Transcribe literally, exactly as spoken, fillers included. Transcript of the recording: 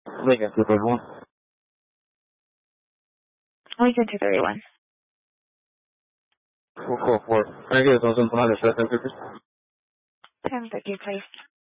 Lincoln two thirty-one. Lincoln two thirty-one. four four four. Can I get a thousand one hundred seven fifty? ten fifty, please.